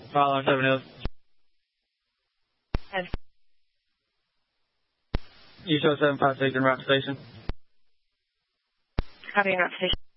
Follow 7 Hills. And You show 756 in route station. copy route station.